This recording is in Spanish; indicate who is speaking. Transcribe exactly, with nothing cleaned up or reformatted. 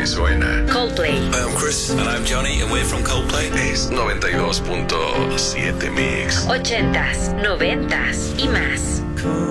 Speaker 1: que suena.
Speaker 2: Coldplay.
Speaker 3: Hi, I'm Chris. And I'm Johnny, and we're from Coldplay.
Speaker 1: Es noventa y dos punto siete Mix.
Speaker 2: Ochentas, noventas y más.